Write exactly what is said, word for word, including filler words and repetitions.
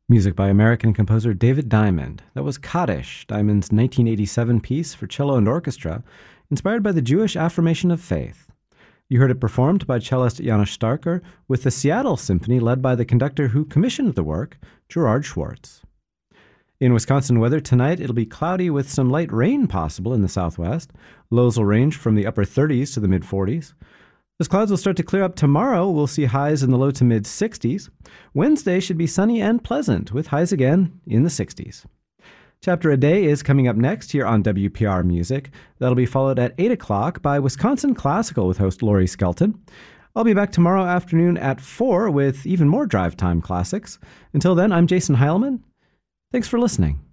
Music by American composer David Diamond. That was Kaddish, Diamond's nineteen eighty-seven piece for cello and orchestra, inspired by the Jewish affirmation of faith. You heard it performed by cellist Janos Starker with the Seattle Symphony led by the conductor who commissioned the work, Gerard Schwartz. In Wisconsin weather tonight, it'll be cloudy with some light rain possible in the southwest. Lows will range from the upper thirties to the mid-forties. Those clouds will start to clear up tomorrow. We'll see highs in the low to mid-sixties. Wednesday should be sunny and pleasant, with highs again in the sixties. Chapter a Day is coming up next here on W P R Music. That'll be followed at eight o'clock by Wisconsin Classical with host Laurie Skelton. I'll be back tomorrow afternoon at four with even more drive time classics. Until then, I'm Jason Heilman. Thanks for listening.